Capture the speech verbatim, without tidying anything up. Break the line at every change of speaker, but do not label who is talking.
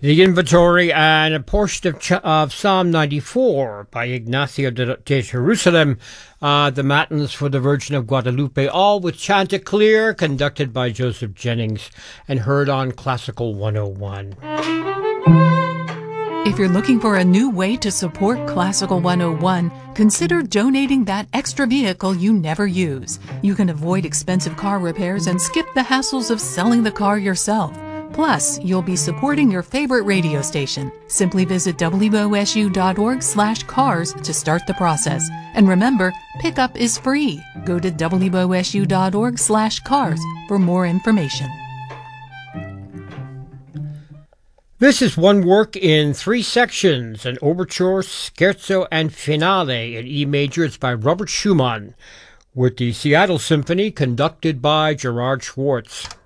The Inventory and a portion of, Ch- of Psalm ninety-four by Ignacio de, de Jerusalem, uh, the Matins for the Virgin of Guadalupe, all with Chanticleer, conducted by Joseph Jennings and heard on Classical one oh one.
If you're looking for a new way to support Classical one oh one, consider donating that extra vehicle you never use. You can avoid expensive car repairs and skip the hassles of selling the car yourself. Plus, you'll be supporting your favorite radio station. Simply visit W O S U dot org slash cars to start the process. And remember, pickup is free. Go to W O S U dot org slash cars for more information.
This is one work in three sections, an overture, scherzo, and finale in E major. It's by Robert Schumann, with the Seattle Symphony conducted by Gerard Schwartz.